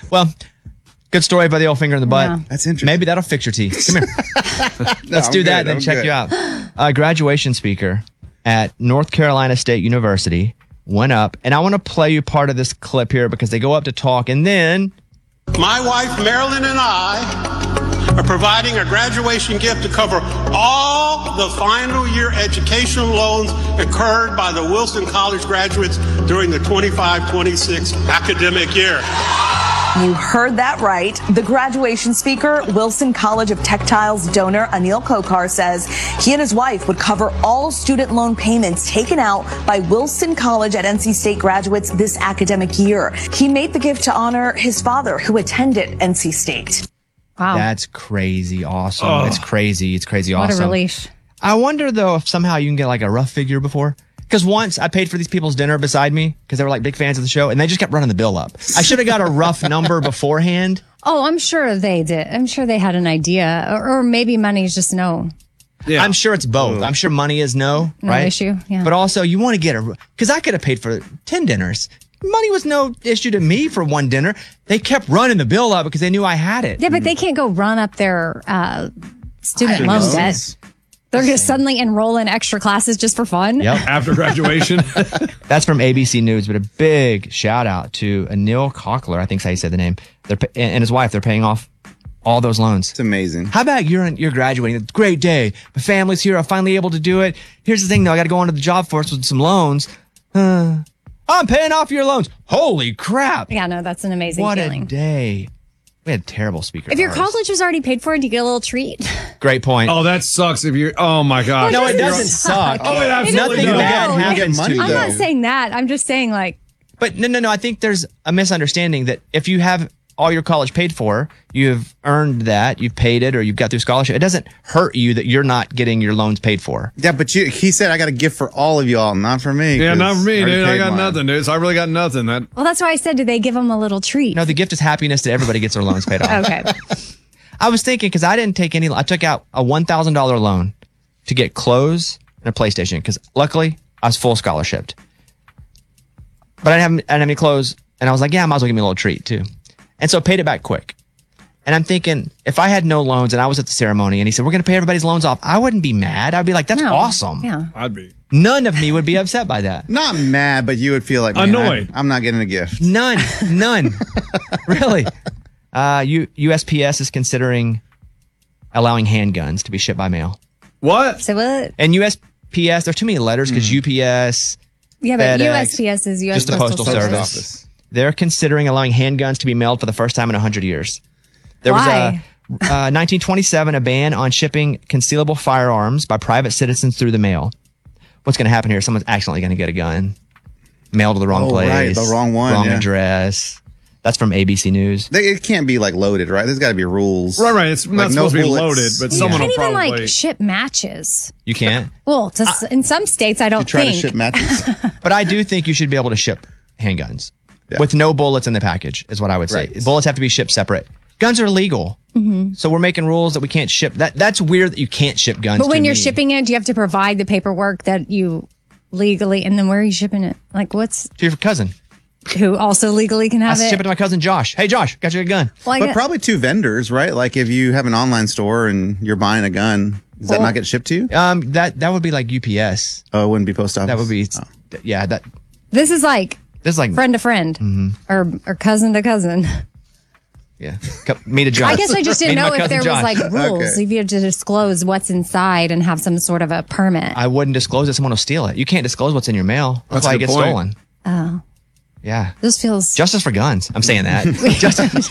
Well, good story by the old finger in the butt. Yeah. That's interesting. Maybe that'll fix your teeth. Come here. Let's do that and then check you out. A graduation speaker at North Carolina State University went up, and I want to play you part of this clip here because they go up to talk, and then... My wife, Marilyn, and I are providing a graduation gift to cover all the final year educational loans incurred by the Wilson College graduates during the 25-26 academic year. You heard that right. The graduation speaker, Wilson College of Textiles donor Anil Kokar, says he and his wife would cover all student loan payments taken out by Wilson College at NC State graduates this academic year. He made the gift to honor his father, who attended NC State. Wow. That's crazy awesome. It's crazy. It's crazy awesome. What a relief. I wonder, though, if somehow you can get like a rough figure before. Because once I paid for these people's dinner beside me because they were like big fans of the show and they just kept running the bill up. I should have got a rough number beforehand. Oh, I'm sure they did. I'm sure they had an idea. Or maybe money's just no. Yeah. I'm sure it's both. I'm sure money is no right? issue. Yeah. But also you want to get because I could have paid for 10 dinners. Money was no issue to me for one dinner. They kept running the bill up because they knew I had it. Yeah, but they can't go run up their student loan debt. They're going to suddenly enroll in extra classes just for fun. Yep. After graduation. That's from ABC News, but a big shout out to Anil Kokler, I think is how you said the name, and his wife. They're paying off all those loans. It's amazing. How about you're graduating? It's a great day. My family's here. I'm finally able to do it. Here's the thing, though. I got to go onto the job force with some loans. I'm paying off your loans. Holy crap. Yeah, no, that's an amazing What feeling. a day. We had terrible speakers. If your college was already paid for, do you get a little treat? Great point. Oh, that sucks if you're. Oh, my God. No, it doesn't suck. Oh, it absolutely Nothing does. bad No. happens money, to you. I'm not saying that. I'm just saying, like, But no. I think there's a misunderstanding that if you have all your college paid for, you've earned that, you've paid it, or you've got through scholarship. It doesn't hurt you that you're not getting your loans paid for. Yeah, but he said I got a gift for all of y'all, not for me. Yeah, 'cause not for me, already dude. I paid got mine. nothing, dude. So I really got nothing. That well, that's why I said, do they give them a little treat? No, the gift is happiness that everybody gets their loans paid off. Okay. I was thinking, because I didn't take any, I took out a $1,000 loan to get clothes and a PlayStation, because luckily I was full scholarshiped. But I didn't have any clothes, and I was like, yeah, I might as well give me a little treat too. And so I paid it back quick. And I'm thinking, if I had no loans and I was at the ceremony and he said, we're going to pay everybody's loans off, I wouldn't be mad. I'd be like, that's No. awesome. Yeah. I'd be. None of me would be upset by that. Not mad, but you would feel like man, Annoyed. I'm not getting a gift. None. Really. USPS is considering allowing handguns to be shipped by mail. What? So what? And USPS, there's too many letters because UPS, Yeah, but FedEx, USPS is U.S. just the Postal Service. They're considering allowing handguns to be mailed for the first time in 100 years. There Why? was a 1927, a ban on shipping concealable firearms by private citizens through the mail. What's going to happen here? Someone's accidentally going to get a gun mailed to the wrong place. Right, the wrong one, Wrong yeah. address. That's from ABC News. It can't be like loaded, right? There's got to be rules. Right. It's not Like, no supposed to be bullets. loaded, but You someone can't will even probably. like ship matches. You can't. Well, in some states, I don't Try think. to ship matches. But I do think you should be able to ship handguns with no bullets in the package, is what I would say. Right. Bullets have to be shipped separate. Guns are legal. Mm-hmm. So we're making rules that we can't ship. That's weird that you can't ship guns. But when to you're me. shipping it, do you have to provide the paperwork that you legally, and then where are you shipping it? Like, what's to your cousin. who also legally can I have it? ship it to my cousin Josh. Hey Josh, got you a gun. Well, I But get- probably two vendors, right? Like if you have an online store and you're buying a gun, does that not get shipped to you? That would be like UPS. Oh, it wouldn't be post office. That would be Oh. yeah. this is like This is like friend to friend or cousin to cousin. yeah. Me to Josh. I guess I just didn't Me to know my if there cousin was Josh. like rules. Okay. If you had to disclose what's inside and have some sort of a permit. I wouldn't disclose it. Someone will steal it. You can't disclose what's in your mail. That's That's a why it good gets point. stolen. Oh, Yeah. this feels. Justice for guns. I'm saying that. Justice.